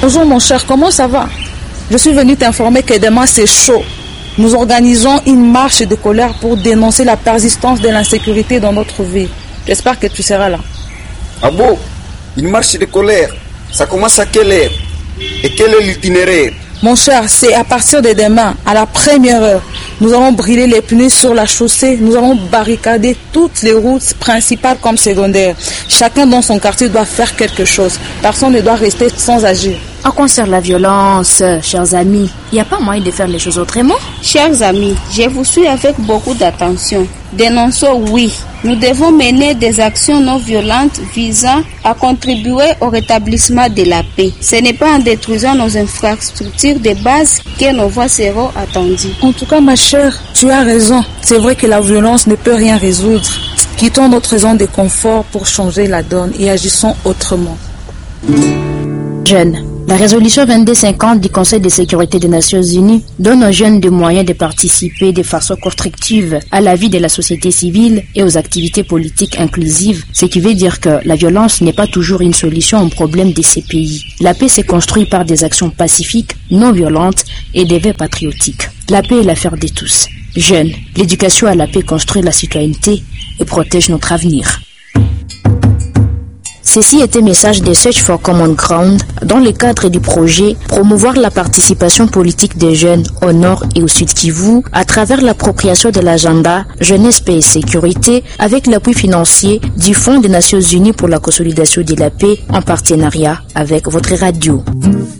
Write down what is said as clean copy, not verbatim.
Bonjour mon cher, comment ça va? Je suis venu t'informer que demain c'est chaud. Nous organisons une marche de colère pour dénoncer la persistance de l'insécurité dans notre vie. J'espère que tu seras là. Ah bon? Une marche de colère? Ça commence à quelle heure? Et quel est l'itinéraire? Mon cher, c'est à partir de demain, à la première heure. Nous allons brûler les pneus sur la chaussée. Nous allons barricader toutes les routes principales comme secondaires. Chacun dans son quartier doit faire quelque chose. Personne ne doit rester sans agir. En concerne la violence, chers amis, il n'y a pas moyen de faire les choses autrement? Chers amis, je vous suis avec beaucoup d'attention. Dénonçons, oui. Nous devons mener des actions non violentes visant à contribuer au rétablissement de la paix. Ce n'est pas en détruisant nos infrastructures de base que nos voix seront attendues. En tout cas, ma chère, tu as raison. C'est vrai que la violence ne peut rien résoudre. Quittons notre zone de confort pour changer la donne et agissons autrement. Jeunes. La résolution 2250 du Conseil de sécurité des Nations Unies donne aux jeunes des moyens de participer de façon constructive à la vie de la société civile et aux activités politiques inclusives, ce qui veut dire que la violence n'est pas toujours une solution aux problèmes de ces pays. La paix se construit par des actions pacifiques, non violentes et des vœux patriotiques. La paix est l'affaire de tous. Jeunes, l'éducation à la paix construit la citoyenneté et protège notre avenir. Ceci était un message de Search for Common Ground dans le cadre du projet Promouvoir la participation politique des jeunes au Nord et au Sud Kivu à travers l'appropriation de l'agenda Jeunesse, Paix et Sécurité avec l'appui financier du Fonds des Nations Unies pour la consolidation de la paix en partenariat avec votre radio.